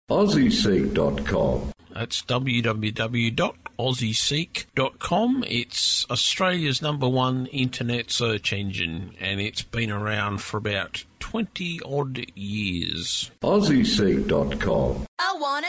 AussieSeek.com. That's www.aussieseek.com. It's Australia's #1 internet search engine, and it's been around for about 20-odd years. AussieSeek.com. I want